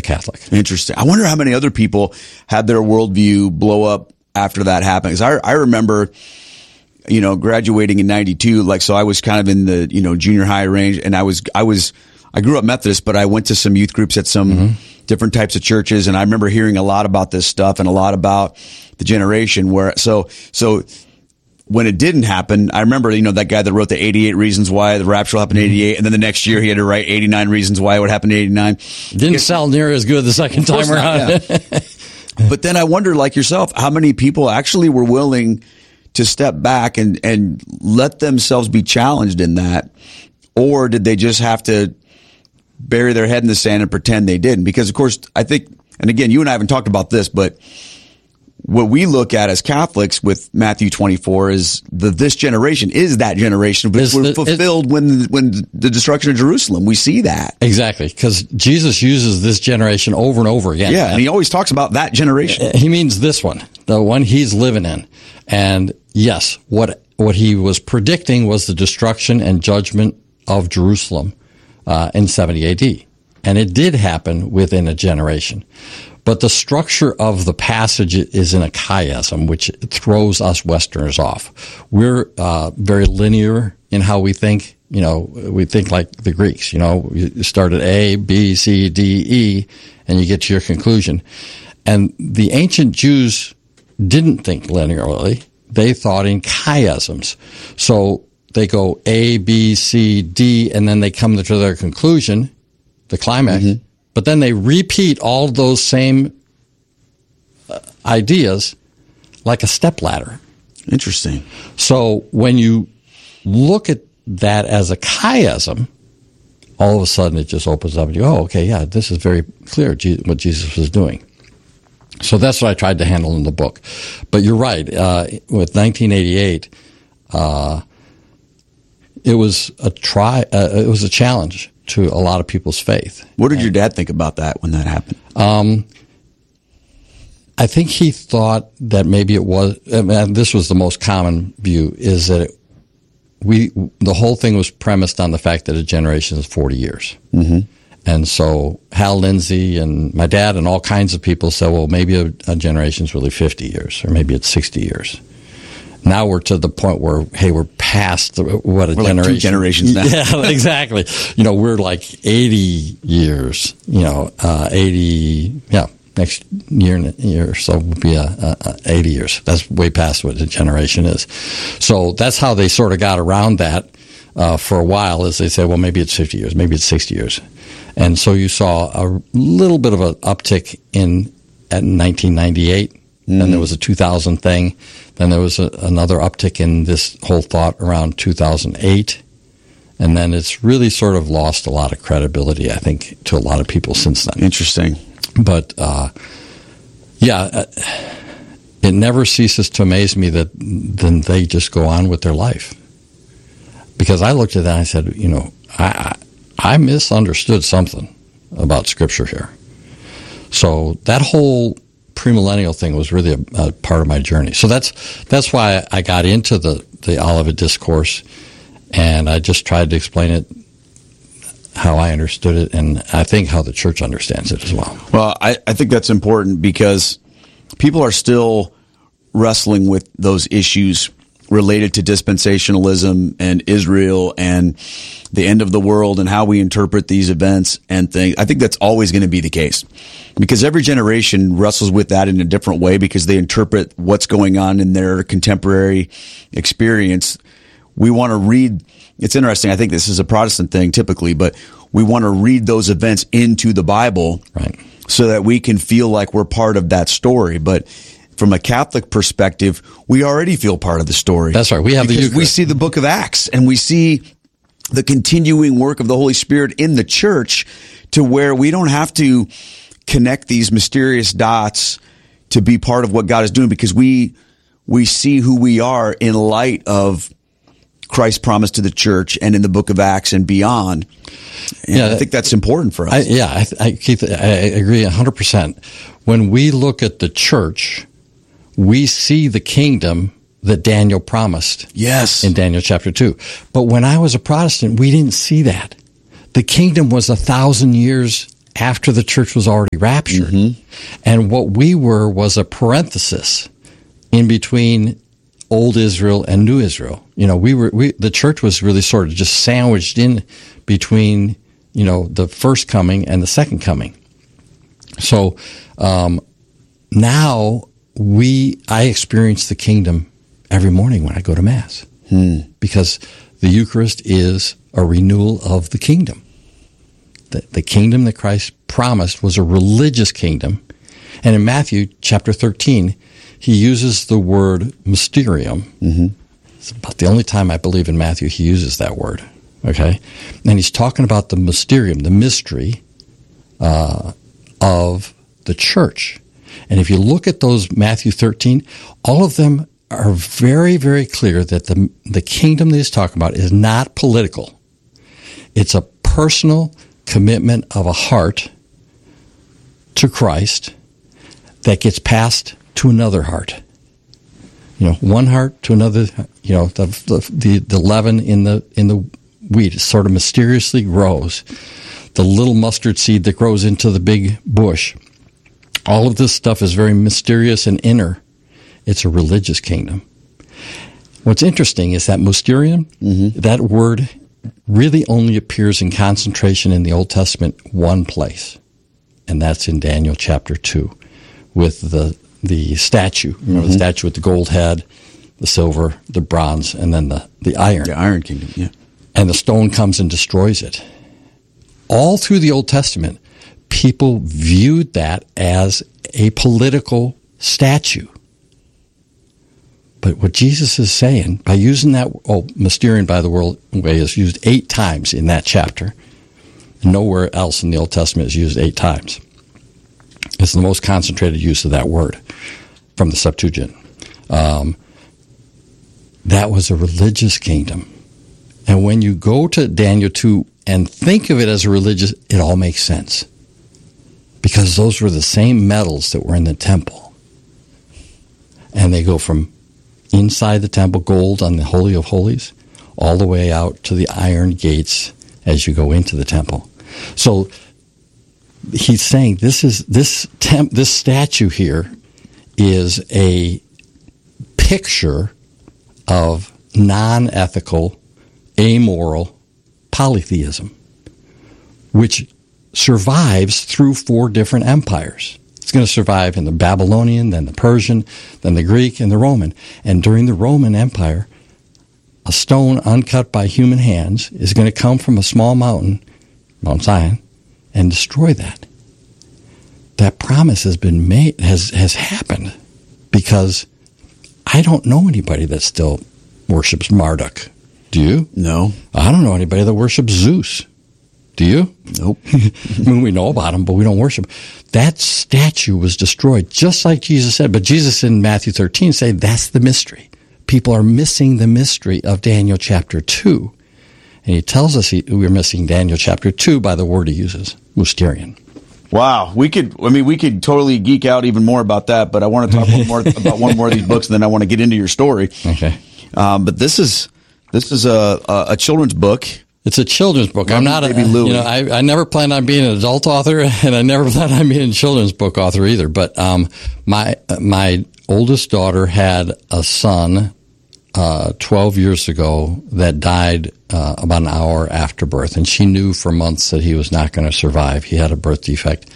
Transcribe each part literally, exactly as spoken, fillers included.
Catholic. Interesting. I wonder how many other people had their worldview blow up after that happened. Because I, I remember, you know, graduating in ninety-two, like, so I was kind of in the, you know, junior high range, and I was, I was, I grew up Methodist, but I went to some youth groups at some mm-hmm. different types of churches, and I remember hearing a lot about this stuff and a lot about the generation where, so, so when it didn't happen, I remember, you know, that guy that wrote the eighty-eight reasons why the rapture will happen in eighty-eight, and then the next year he had to write eighty-nine reasons why it would happen in eighty-nine. Didn't it, sell near as good the second time around. Not, yeah. But then I wonder, like yourself, how many people actually were willing to step back and, and let themselves be challenged in that? Or did they just have to bury their head in the sand and pretend they didn't? Because, of course, I think, and again, you and I haven't talked about this, but what we look at as Catholics with Matthew twenty-four is the this generation is that generation, which was fulfilled it, when when the destruction of Jerusalem. We see that. Exactly, because Jesus uses this generation over and over again. Yeah, and he always talks about that generation. He means this one, the one he's living in. And yes, what what he was predicting was the destruction and judgment of Jerusalem uh, in seventy A D. And it did happen within a generation. But the structure of the passage is in a chiasm, which throws us Westerners off. We're uh, very linear in how we think. You know, we think like the Greeks. You know, you start at A, B, C, D, E, and you get to your conclusion. And the ancient Jews didn't think linearly. They thought in chiasms. So they go A, B, C, D, and then they come to their conclusion, the climax. Mm-hmm. But then they repeat all those same uh, ideas like a stepladder. Interesting. So when you look at that as a chiasm, all of a sudden it just opens up and you go, oh, okay, yeah, this is very clear what Jesus was doing. So that's what I tried to handle in the book. But you're right. Uh, with nineteen eighty-eight, uh, it was a try. Uh, it was a challenge to a lot of people's faith. What did and, your dad think about that when that happened? Um, I think he thought that maybe it was, and this was the most common view, is that it, we the whole thing was premised on the fact that a generation is forty years. Mm-hmm. And so Hal Lindsey and my dad and all kinds of people said, well, maybe a, a generation is really fifty years, or maybe it's sixty years. Now we're to the point where, hey, we're past the, what a we're generation. Like two generations now. Yeah, exactly. You know, we're like eighty years, you know, uh, eighty, yeah, next year, year or so will be a, a, a eighty years. That's way past what a generation is. So that's how they sort of got around that uh, for a while, is they said, well, maybe it's fifty years, maybe it's sixty years. And so you saw a little bit of an uptick in at nineteen ninety-eight. Mm-hmm. Then there was a two thousand thing. Then there was a, another uptick in this whole thought around two thousand eight. And then it's really sort of lost a lot of credibility, I think, to a lot of people since then. Interesting. But, uh, yeah, it never ceases to amaze me that then they just go on with their life. Because I looked at that and I said, you know, I, I misunderstood something about Scripture here. So that whole premillennial thing was really a, a part of my journey. So that's that's why I got into the, the Olivet Discourse, and I just tried to explain it how I understood it, and I think how the church understands it as well. Well, I, I think that's important because people are still wrestling with those issues related to dispensationalism and Israel and the end of the world and how we interpret these events and things. I think that's always going to be the case because every generation wrestles with that in a different way because they interpret what's going on in their contemporary experience. We want to read, it's interesting, I think this is a Protestant thing typically, but we want to read those events into the Bible, right, so that we can feel like we're part of that story. But from a Catholic perspective, we already feel part of the story. That's right. We have the Eucharist. We see the book of Acts and we see the continuing work of the Holy Spirit in the church to where we don't have to connect these mysterious dots to be part of what God is doing because we we see who we are in light of Christ's promise to the church and in the book of Acts and beyond. And yeah, I think that's important for us. I, yeah, I, I, Keith, I agree one hundred percent. When we look at the church, we see the kingdom that Daniel promised. Yes. In Daniel chapter two. But when I was a Protestant, we didn't see that. The kingdom was a thousand years after the church was already raptured. Mm-hmm. And what we were was a parenthesis in between old Israel and new Israel. You know, we were we the church was really sort of just sandwiched in between, you know, the first coming and the second coming. So um, now we I experience the kingdom every morning when I go to Mass. Hmm. Because the Eucharist is a renewal of the kingdom. The, the kingdom that Christ promised was a religious kingdom. And in Matthew chapter thirteen, he uses the word mysterium. Mm-hmm. It's about the only time I believe in Matthew he uses that word. Okay? And he's talking about the mysterium, the mystery uh, of the church. And if you look at those Matthew thirteen, all of them are very, very clear that the the kingdom that he's talking about is not political. It's a personal commitment of a heart to Christ that gets passed to another heart. You know, one heart to another. You know, the the the leaven in the in the wheat sort of mysteriously grows. The little mustard seed that grows into the big bush. All of this stuff is very mysterious and inner. It's a religious kingdom. What's interesting is that mysterium, mm-hmm. that word really only appears in concentration in the Old Testament one place, and that's in Daniel chapter two with the the statue. Remember mm-hmm. the statue with the gold head, the silver, the bronze, and then the, the iron. The Iron Kingdom, yeah. And the stone comes and destroys it. All through the Old Testament, people viewed that as a political statue. But what Jesus is saying, by using that, oh, mysterium, by the way, is used eight times in that chapter. Nowhere else in the Old Testament is used eight times. It's the most concentrated use of that word from the Septuagint. Um, that was a religious kingdom. And when you go to Daniel two and think of it as a religious, it all makes sense. Because those were the same metals that were in the temple. And they go from inside the temple, gold on the Holy of Holies, all the way out to the iron gates as you go into the temple. So he's saying this is this temp, this statue here is a picture of non-ethical, amoral polytheism, which survives through four different empires. It's going to survive in the Babylonian, then the Persian, then the Greek, and the Roman. And during the Roman Empire, a stone uncut by human hands is going to come from a small mountain, Mount Zion, and destroy that. That promise has been made, has has happened, because I don't know anybody that still worships Marduk. Do you? No. I don't know anybody that worships Zeus. Do you? Nope. I mean, we know about him, but we don't worship him. That statue was destroyed, just like Jesus said. But Jesus in Matthew thirteen said that's the mystery. People are missing the mystery of Daniel chapter two. And he tells us he, we're missing Daniel chapter two by the word he uses, mysterion. Wow, we could. I mean, we could totally geek out even more about that. But I want to talk one more about one more of these books, and then I want to get into your story. Okay. Um, but this is this is a, a, a children's book. It's a children's book. Love I'm not a, Baby Louie. you know, I, I never planned on being an adult author, and I never planned on being a children's book author either. But um, my my oldest daughter had a son uh, twelve years ago that died uh, about an hour after birth, and she knew for months that he was not going to survive. He had a birth defect,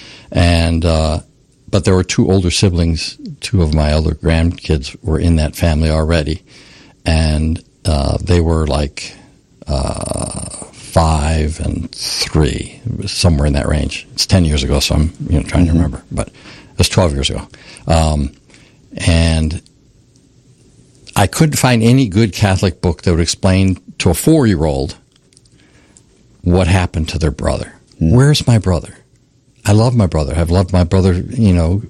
and uh, but there were two older siblings. Two of my other grandkids were in that family already, and uh, they were like. Uh, five and three, somewhere in that range. It's ten years ago, so I'm you know trying mm-hmm. to remember, but it was twelve years ago. Um, and I couldn't find any good Catholic book that would explain to a four-year-old what happened to their brother. Mm-hmm. Where's my brother? I love my brother. I've loved my brother, you know.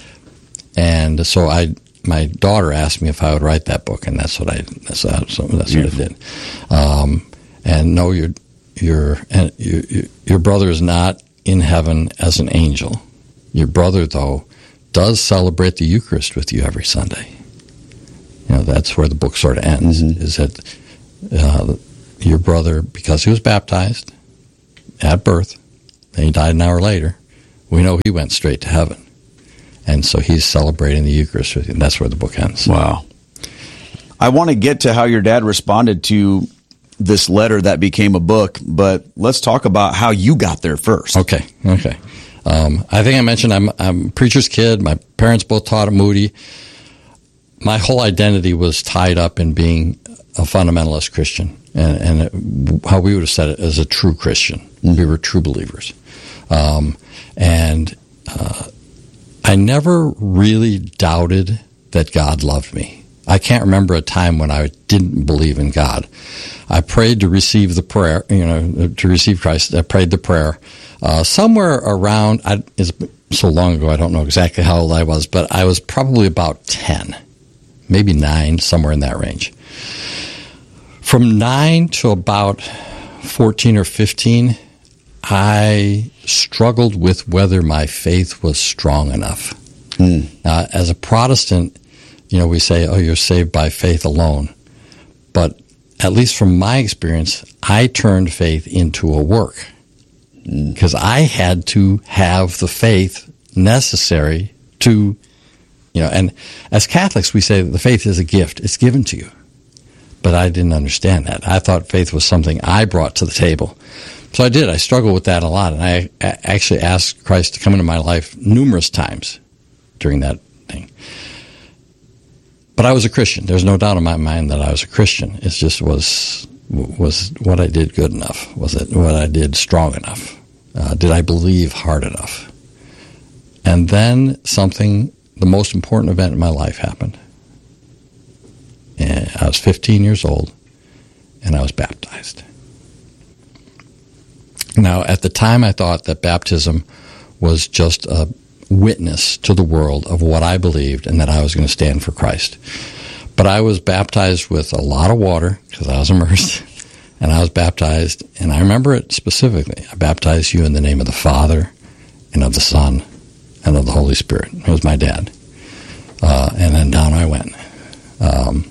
And so I, my daughter asked me if I would write that book, and that's what I that's, that's what I did. Um, and no, your your and your, your brother is not in heaven as an angel. Your brother, though, does celebrate the Eucharist with you every Sunday. You know, that's where the book sort of ends. Mm-hmm. Is that uh, your brother, because he was baptized at birth, and he died an hour later. We know he went straight to heaven. And so he's celebrating the Eucharist with you, and that's where the book ends. Wow. I want to get to how your dad responded to this letter that became a book, but let's talk about how you got there first. Okay, okay. Um, I think I mentioned I'm, I'm a preacher's kid. My parents both taught at Moody. My whole identity was tied up in being a fundamentalist Christian, and, and it, how we would have said it as a true Christian. Mm-hmm. We were true believers. Um, and uh, I never really doubted that God loved me. I can't remember a time when I didn't believe in God. I prayed to receive the prayer, you know, to receive Christ. I prayed the prayer. Uh, somewhere around, I, it's so long ago, I don't know exactly how old I was, but I was probably about ten, maybe nine, somewhere in that range. From nine to about fourteen or fifteen, I struggled with whether my faith was strong enough. Mm. Uh, as a Protestant, you know, we say, oh, you're saved by faith alone. But at least from my experience, I turned faith into a work because I had to have the faith necessary to, you know, and as Catholics, we say that the faith is a gift. It's given to you. But I didn't understand that. I thought faith was something I brought to the table. So I did. I struggled with that a lot. And I actually asked Christ to come into my life numerous times during that thing. But I was a Christian. There's no doubt in my mind that I was a Christian. It just was was what I did good enough? Was it what I did strong enough? Uh, did I believe hard enough? And then something, the most important event in my life happened. And I was fifteen years old, and I was baptized. Now, at the time, I thought that baptism was just a witness to the world of what I believed and that I was going to stand for Christ. But I was baptized with a lot of water because I was immersed, and I was baptized, and I remember it specifically. I baptized you in the name of the Father and of the Son and of the Holy Spirit. It was my dad. Uh, and then down I went. Um,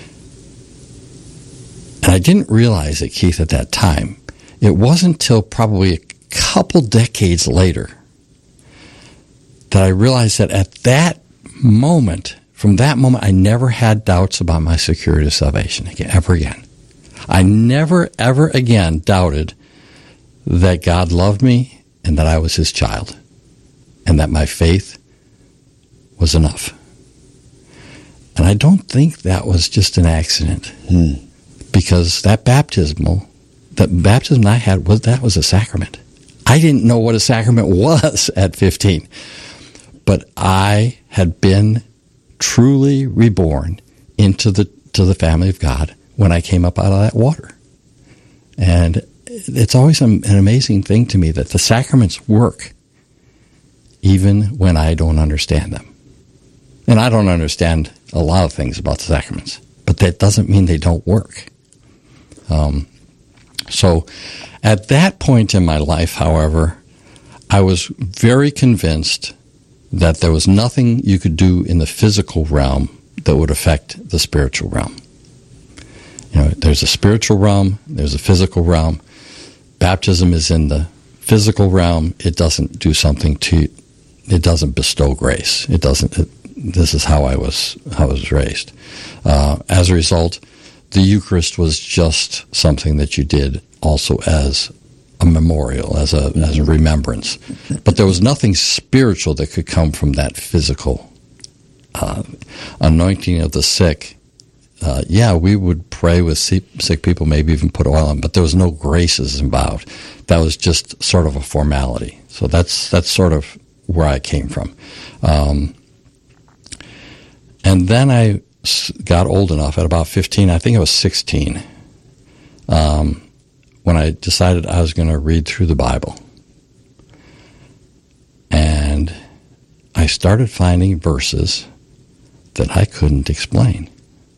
and I didn't realize it, Keith, at that time. It wasn't until probably a couple decades later that I realized that at that moment, from that moment, I never had doubts about my security of salvation again, ever again. I never, ever again doubted that God loved me and that I was his child and that my faith was enough. And I don't think that was just an accident hmm. because that baptismal, that baptism I had, was that was a sacrament. I didn't know what a sacrament was at fifteen. But I had been truly reborn into the to the family of God when I came up out of that water. And it's always an amazing thing to me that the sacraments work even when I don't understand them. And I don't understand a lot of things about the sacraments, but that doesn't mean they don't work. Um, so at that point in my life, however, I was very convinced that there was nothing you could do in the physical realm that would affect the spiritual realm. You know, there's a spiritual realm, there's a physical realm. Baptism is in the physical realm. It doesn't do something to, it doesn't bestow grace. It doesn't, it, this is how I was, how I was raised. Uh, as a result, the Eucharist was just something that you did also as a memorial, as a as a remembrance. But there was nothing spiritual that could come from that physical uh, anointing of the sick. Uh, yeah, we would pray with sick people, maybe even put oil on, but there was no graces involved. That was just sort of a formality. So that's that's sort of where I came from. Um, and then I got old enough at about fifteen, I think I was sixteen, um, when I decided I was going to read through the Bible. And I started finding verses that I couldn't explain.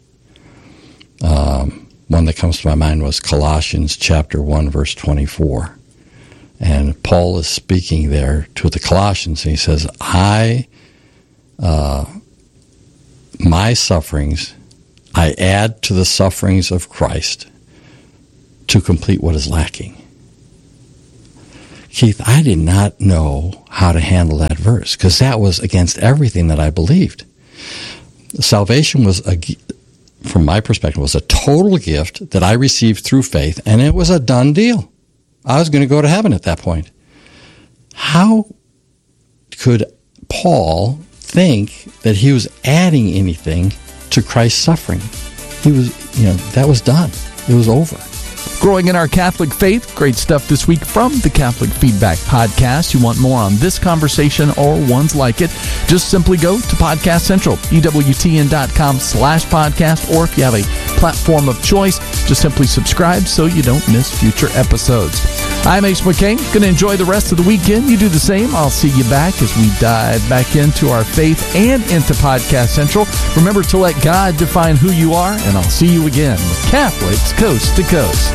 Um, one that comes to my mind was Colossians chapter one, verse twenty-four. And Paul is speaking there to the Colossians, and he says, I, uh, my sufferings, I add to the sufferings of Christ to complete what is lacking. Keith, I did not know how to handle that verse because that was against everything that I believed. Salvation was, a, from my perspective, was a total gift that I received through faith, and it was a done deal. I was going to go to heaven at that point. How could Paul think that he was adding anything to Christ's suffering? He was, you know, that was done. It was over. Growing in our Catholic faith, great stuff this week from the Catholic Feedback Podcast. You want more on this conversation or ones like it, just simply go to Podcast Central, E W T N dot com slash podcast, or if you have a platform of choice, just simply subscribe so you don't miss future episodes. I'm Ace McCain. Going to enjoy the rest of the weekend. You do the same. I'll see you back as we dive back into our faith and into Podcast Central. Remember to let God define who you are, and I'll see you again with Catholics Coast to Coast.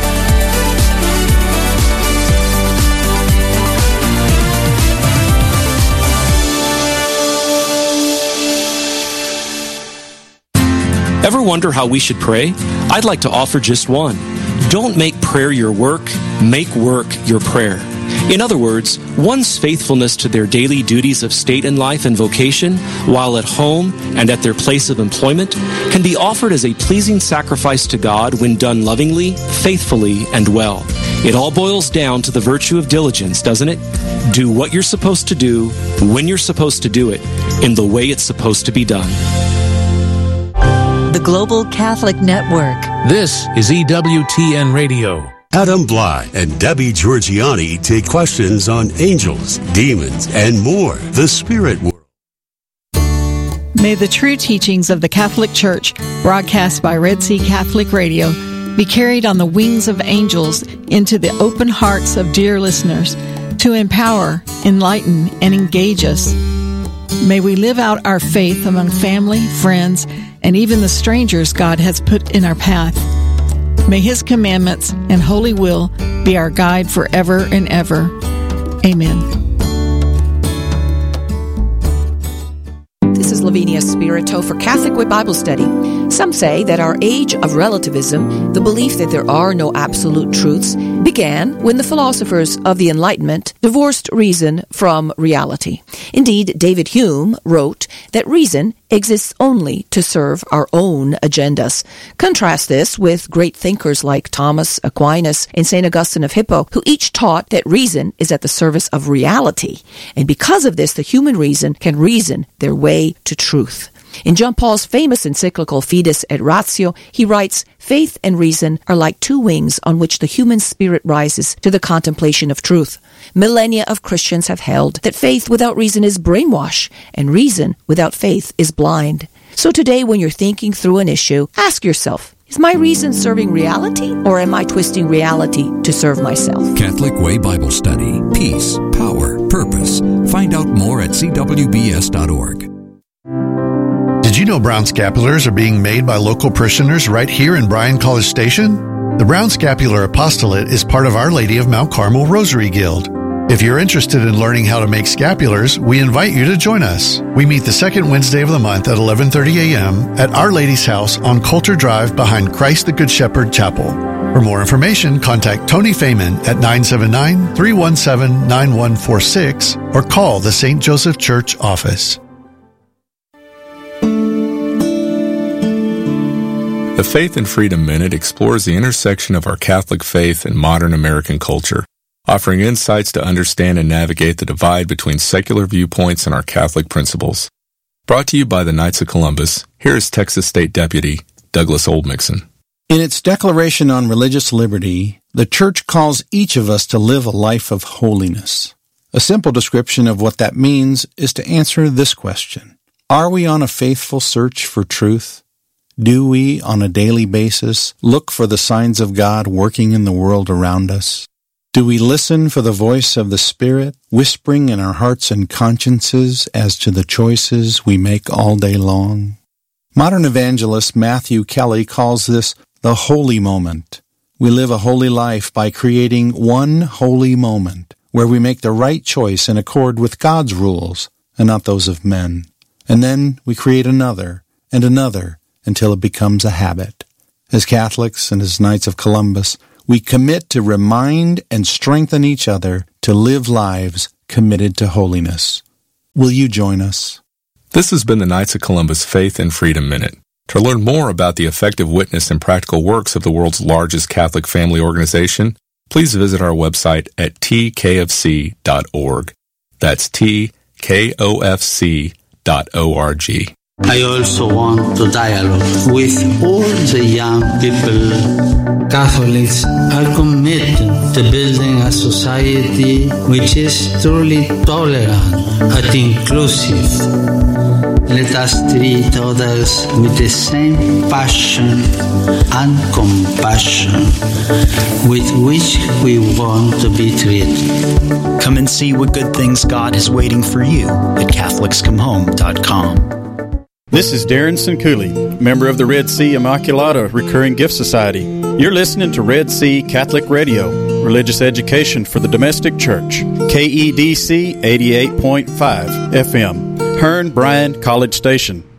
Ever wonder how we should pray? I'd like to offer just one. Don't make prayer your work, make work your prayer. In other words, one's faithfulness to their daily duties of state and life and vocation, while at home and at their place of employment, can be offered as a pleasing sacrifice to God when done lovingly, faithfully, and well. It all boils down to the virtue of diligence, doesn't it? Do what you're supposed to do, when you're supposed to do it, in the way it's supposed to be done. The Global Catholic Network. This is E W T N Radio. Adam Bly and Debbie Georgiani take questions on angels, demons, and more. The spirit world. May the true teachings of the Catholic Church, broadcast by Red Sea Catholic Radio, be carried on the wings of angels into the open hearts of dear listeners to empower, enlighten, and engage us. May we live out our faith among family, friends, and even the strangers God has put in our path. May His commandments and holy will be our guide forever and ever. Amen. This is Lavinia Spirito for Catholic Way Bible Study. Some say that our age of relativism, the belief that there are no absolute truths, began when the philosophers of the Enlightenment divorced reason from reality. Indeed, David Hume wrote that reason exists only to serve our own agendas. Contrast this with great thinkers like Thomas Aquinas and Saint Augustine of Hippo, who each taught that reason is at the service of reality. And because of this, the human reason can reason their way to truth. In John Paul's famous encyclical Fides et Ratio, he writes, "Faith and reason are like two wings on which the human spirit rises to the contemplation of truth. Millennia of Christians have held that faith without reason is brainwash, and reason without faith is blind. So today, when you're thinking through an issue, ask yourself, is my reason serving reality, or am I twisting reality to serve myself?" Catholic Way Bible Study. Peace, power, purpose. Find out more at c w b s dot org. Did you know Brown Scapulars are being made by local parishioners right here in Bryan College Station? The Brown Scapular Apostolate is part of Our Lady of Mount Carmel Rosary Guild. If you're interested in learning how to make scapulars, we invite you to join us. We meet the second Wednesday of the month at eleven thirty a.m. at Our Lady's house on Coulter Drive behind Christ the Good Shepherd Chapel. For more information, contact Tony Feynman at nine seven nine, three one seven, nine one four six or call the Saint Joseph Church office. The Faith and Freedom Minute explores the intersection of our Catholic faith and modern American culture, offering insights to understand and navigate the divide between secular viewpoints and our Catholic principles. Brought to you by the Knights of Columbus, here is Texas State Deputy Douglas Oldmixon. In its Declaration on Religious Liberty, the Church calls each of us to live a life of holiness. A simple description of what that means is to answer this question. Are we on a faithful search for truth? Do we, on a daily basis, look for the signs of God working in the world around us? Do we listen for the voice of the Spirit, whispering in our hearts and consciences as to the choices we make all day long? Modern evangelist Matthew Kelly calls this the holy moment. We live a holy life by creating one holy moment where we make the right choice in accord with God's rules and not those of men. And then we create another and another until it becomes a habit. As Catholics and as Knights of Columbus, we commit to remind and strengthen each other to live lives committed to holiness. Will you join us? This has been the Knights of Columbus Faith and Freedom Minute. To learn more about the effective witness and practical works of the world's largest Catholic family organization, please visit our website at t k f c dot org. That's t k o f c dot org. I also want to dialogue with all the young people. Catholics are committed to building a society which is truly tolerant and inclusive. Let us treat others with the same passion and compassion with which we want to be treated. Come and see what good things God is waiting for you at Catholics Come Home dot com. This is Darren Sincooley, member of the Red Sea Immaculata Recurring Gift Society. You're listening to Red Sea Catholic Radio, religious education for the domestic church. K E D C eighty-eight point five F M, Hearn Bryan College Station.